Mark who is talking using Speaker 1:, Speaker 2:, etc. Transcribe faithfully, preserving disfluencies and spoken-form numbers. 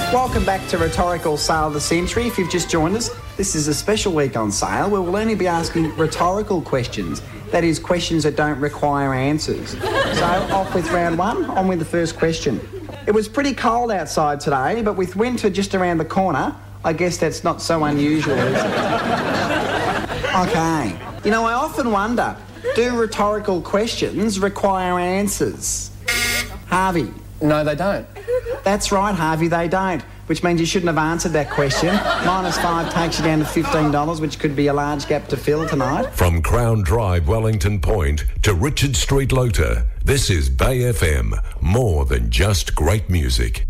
Speaker 1: Welcome back to Rhetorical Sale of the Century. If you've just joined us, this is a special week on sale where we'll only be asking rhetorical questions. That is, questions that don't require answers. So, off with round one, on with the first question. It was pretty cold outside today, but with winter just around the corner, I guess that's not so unusual, is it? Okay. You know, I often wonder, do rhetorical questions require answers? Harvey?
Speaker 2: No, they don't.
Speaker 1: That's right, Harvey, they don't, which means you shouldn't have answered that question. Minus five takes you down to fifteen dollars, which could be a large gap to fill tonight.
Speaker 3: From Crown Drive, Wellington Point to Richard Street, Lota, this is Bay F M, more than just great music.